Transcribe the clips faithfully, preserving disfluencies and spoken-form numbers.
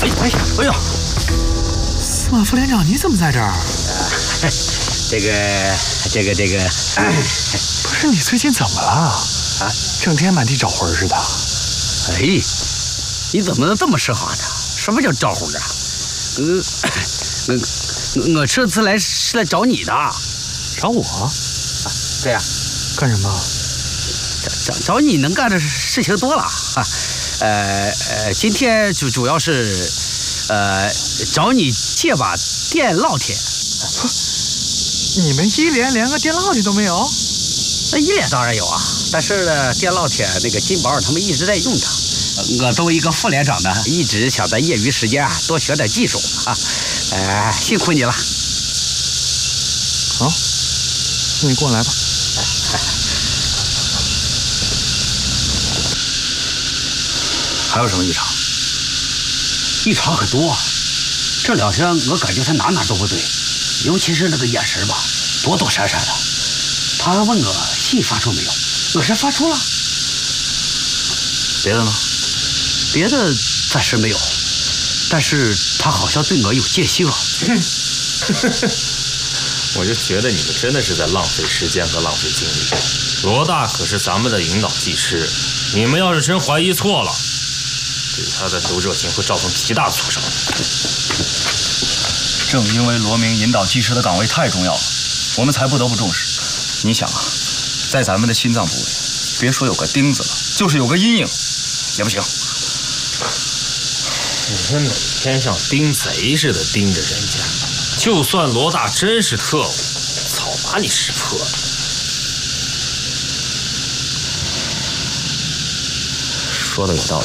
哎哎哎呀！ 司马副连长，你怎么在这儿？啊、 这个这个这个， 不是你最近怎么了？啊，整天满地找魂似的。 哎，你怎么能这么说话呢？什么叫招魂啊？嗯，我我这次来是来找你的。 找我？ 啊，对呀、啊。 干什么？ 找找找你能干的事情多了啊。呃呃，今天主主要是，呃，找你借把电烙铁。 你们一连连个电烙铁都没有？ 那一连当然有啊，但是呢，电烙铁那个金宝他们一直在用它。我作为一个副连长呢，一直想在业余时间啊多学点技术啊。呃，辛苦你了。 好，那你过来吧。 还有什么异常？ 异常很多，这两天我感觉他哪哪都不对，尤其是那个眼神吧，躲躲闪闪的。他问我信发出没有，我说发出了。 别的呢？ 别的暂时没有，但是他好像对我有戒心啊。 我就觉得你们真的是在浪费时间和浪费精力。罗大可是咱们的引导技师，你们要是真怀疑错了，对他的读者情会造成极大挫伤。 正因为罗明引导技师的岗位太重要了，我们才不得不重视。你想啊，在咱们的心脏部位，别说有个钉子了，就是有个阴影也不行。 你们每天像盯贼似的盯着人家，就算罗大真是特务，早把你识破了。 说的有道理。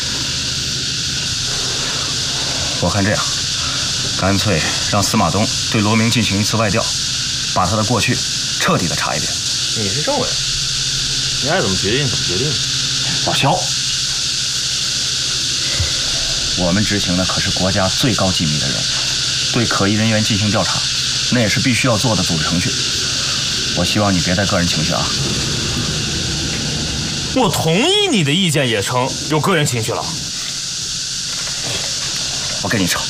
我看这样，干脆让司马东对罗明进行一次外调，把他的过去彻底的查一遍。 你是政委，你爱怎么决定怎么决定。 老肖，我们执行的可是国家最高机密的任务，对可疑人员进行调查，那也是必须要做的组织程序。我希望你别带个人情绪啊。 我同意你的意见也成，有个人情绪了。 我跟你扯。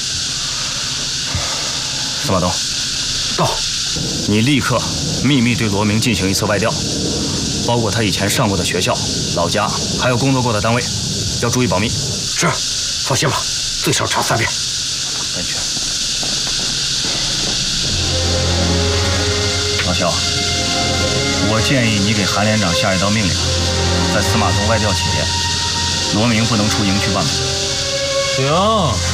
司马东， 到， 你立刻秘密对罗明进行一次外调，包括他以前上过的学校、老家，还有工作过的单位，要注意保密。 是，放心吧，最少查三遍。 安全。老肖，我建议你给韩连长下一道命令，在司马东外调期间，罗明不能出营区办公。 行。